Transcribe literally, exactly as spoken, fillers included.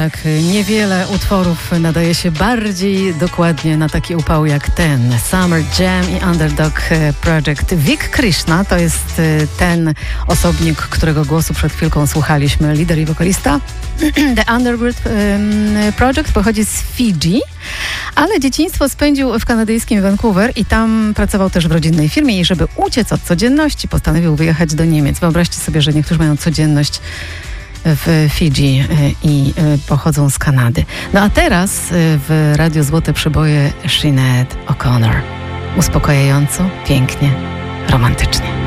tak, niewiele utworów nadaje się bardziej dokładnie na taki upał jak ten. Summer Jam i Underdog Project. Vic Krishna to jest ten osobnik, którego głosu przed chwilką słuchaliśmy, lider i wokalista. The Underground Project pochodzi z Fidżi, ale dzieciństwo spędził w kanadyjskim Vancouver i tam pracował też w rodzinnej firmie i żeby uciec od codzienności, postanowił wyjechać do Niemiec. Wyobraźcie sobie, że niektórzy mają codzienność w Fidżi i pochodzą z Kanady. No a teraz w Radiu Złote Przeboje Sinead O'Connor. Uspokajająco, pięknie, romantycznie.